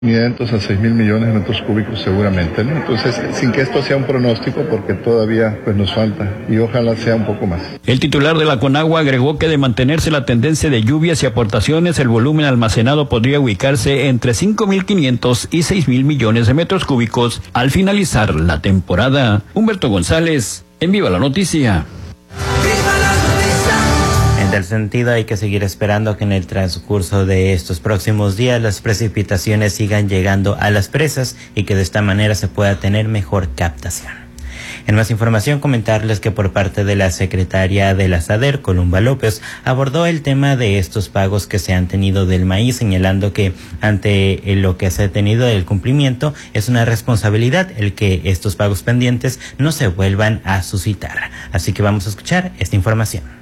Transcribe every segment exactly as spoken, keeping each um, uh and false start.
quinientos a seis mil millones de metros cúbicos seguramente, ¿no? Entonces, sin que esto sea un pronóstico, porque todavía pues nos falta y ojalá sea un poco más. El titular de la Conagua agregó que de mantenerse la tendencia de lluvias y aportaciones, el volumen almacenado podría ubicarse entre cinco mil quinientos y seis mil millones de metros cúbicos al finalizar la temporada. Humberto González, en Viva la Noticia. En tal sentido, hay que seguir esperando que en el transcurso de estos próximos días las precipitaciones sigan llegando a las presas y que de esta manera se pueda tener mejor captación. En más información, comentarles que por parte de la secretaria de la SADER, Columba López, abordó el tema de estos pagos que se han tenido del maíz, señalando que ante lo que se ha tenido del cumplimiento es una responsabilidad el que estos pagos pendientes no se vuelvan a suscitar. Así que vamos a escuchar esta información.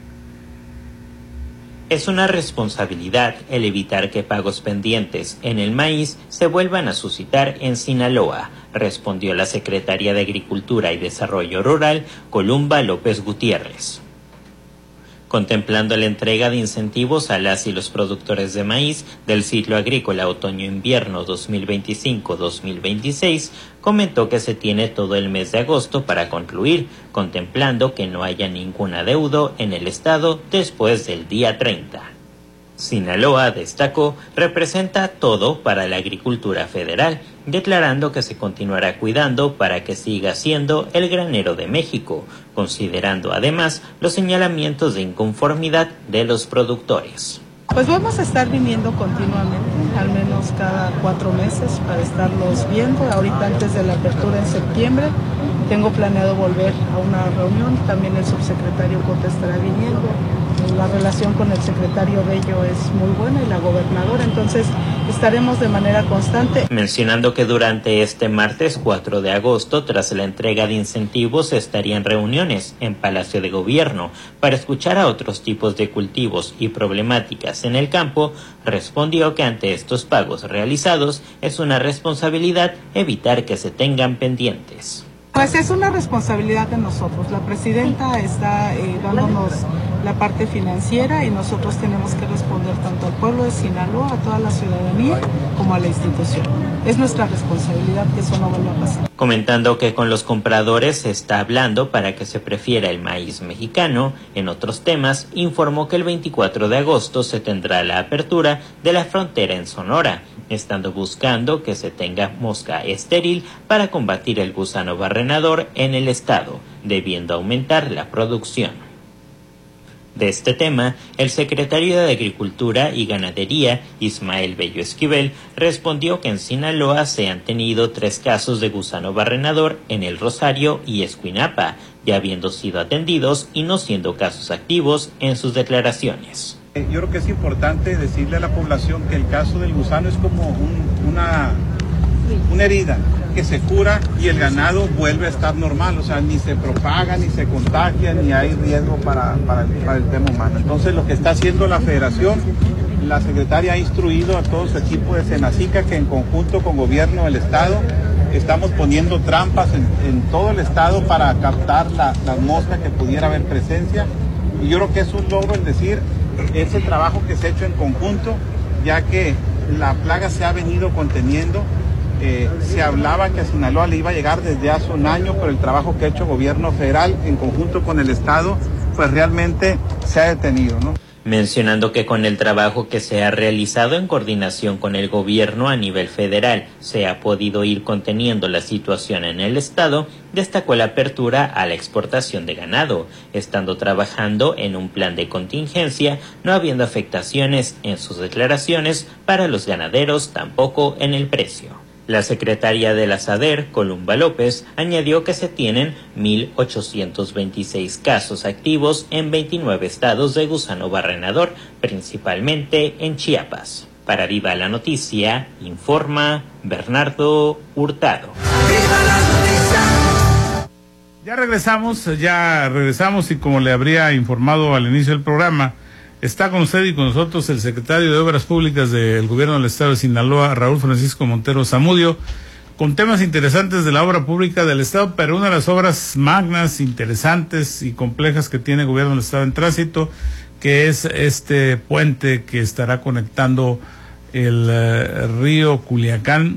Es una responsabilidad el evitar que pagos pendientes en el maíz se vuelvan a suscitar en Sinaloa, respondió la secretaria de Agricultura y Desarrollo Rural, Columba López Gutiérrez. Contemplando la entrega de incentivos a las y los productores de maíz del ciclo agrícola otoño-invierno dos mil veinticinco dos mil veintiséis, comentó que se tiene todo el mes de agosto para concluir, contemplando que no haya ningún adeudo en el estado después del día treinta. Sinaloa, destacó, representa todo para la agricultura federal, declarando que se continuará cuidando para que siga siendo el granero de México, considerando además los señalamientos de inconformidad de los productores. Pues vamos a estar viniendo continuamente, al menos cada cuatro meses, para estarlos viendo. Ahorita antes de la apertura en septiembre, tengo planeado volver a una reunión, también el subsecretario Cota estará viniendo. La relación con el secretario Bello es muy buena y la gobernadora, entonces estaremos de manera constante. Mencionando que durante este martes cuatro de agosto, tras la entrega de incentivos, estarían reuniones en Palacio de Gobierno para escuchar a otros tipos de cultivos y problemáticas en el campo, respondió que ante estos pagos realizados es una responsabilidad evitar que se tengan pendientes. Pues es una responsabilidad de nosotros. La presidenta está eh, dándonos la parte financiera y nosotros tenemos que responder tanto al pueblo de Sinaloa, a toda la ciudadanía, como a la institución. Es nuestra responsabilidad que eso no vuelva a pasar. Comentando que con los compradores se está hablando para que se prefiera el maíz mexicano, en otros temas, informó que el veinticuatro de agosto se tendrá la apertura de la frontera en Sonora, estando buscando que se tenga mosca estéril para combatir el gusano barrenador en el estado, debiendo aumentar la producción. De este tema, el secretario de Agricultura y Ganadería, Ismael Bello Esquivel, respondió que en Sinaloa se han tenido tres casos de gusano barrenador en El Rosario y Escuinapa, ya habiendo sido atendidos y no siendo casos activos en sus declaraciones. Yo creo que es importante decirle a la población que el caso del gusano es como un, una, una herida que se cura y el ganado vuelve a estar normal, o sea, ni se propaga, ni se contagia, ni hay riesgo para, para, el, para el tema humano. Entonces, lo que está haciendo la federación, la secretaria ha instruido a todo su equipo de Senacica que en conjunto con gobierno del estado estamos poniendo trampas en, en todo el estado para captar la, la mosca que pudiera haber presencia, y yo creo que es un logro el decir ese trabajo que se ha hecho en conjunto, ya que la plaga se ha venido conteniendo. Eh, se hablaba que a Sinaloa le iba a llegar desde hace un año, pero el trabajo que ha hecho el gobierno federal en conjunto con el estado, pues realmente se ha detenido, ¿no? Mencionando que con el trabajo que se ha realizado en coordinación con el gobierno a nivel federal se ha podido ir conteniendo la situación en el estado, destacó la apertura a la exportación de ganado, estando trabajando en un plan de contingencia, no habiendo afectaciones en sus declaraciones para los ganaderos, tampoco en el precio. La secretaria de la SADER, Columba López, añadió que se tienen mil ochocientos veintiséis casos activos en veintinueve estados de gusano barrenador, principalmente en Chiapas. Para Viva la Noticia, informa Bernardo Hurtado. Ya regresamos, ya regresamos y como le habría informado al inicio del programa, está con usted y con nosotros el secretario de Obras Públicas del Gobierno del Estado de Sinaloa, Raúl Francisco Montero Zamudio, con temas interesantes de la obra pública del Estado, pero una de las obras magnas, interesantes y complejas que tiene el Gobierno del Estado en tránsito, que es este puente que estará conectando el eh, río Culiacán